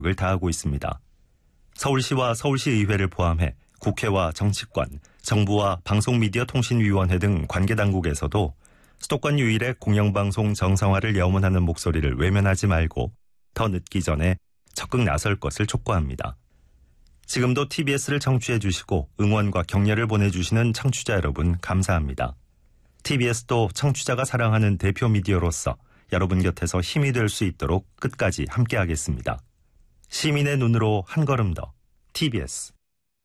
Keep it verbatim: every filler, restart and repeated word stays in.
을 다하고 있습니다. 서울시와 서울시의회를 포함해 국회와 정치권, 정부와 방송미디어통신위원회 등 관계당국에서도 수도권 유일의 공영방송 정상화를 염원하는 목소리를 외면하지 말고 더 늦기 전에 적극 나설 것을 촉구합니다. 지금도 티비에스를 청취해 주시고 응원과 격려를 보내주시는 청취자 여러분 감사합니다. 티비에스도 청취자가 사랑하는 대표 미디어로서 여러분 곁에서 힘이 될 수 있도록 끝까지 함께하겠습니다. 시민의 눈으로 한 걸음 더 티비에스.